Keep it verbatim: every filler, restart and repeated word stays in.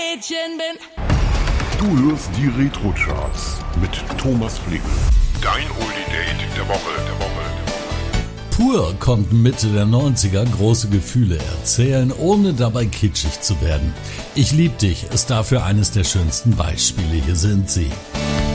Mädchen bin. Du hörst die Retro-Charts mit Thomas Flick. Dein Oldie-Date der Woche, der Woche, der Woche. Pur konnte Mitte der neunziger große Gefühle erzählen, ohne dabei kitschig zu werden. Ich lieb dich ist dafür eines der schönsten Beispiele. Hier sind sie.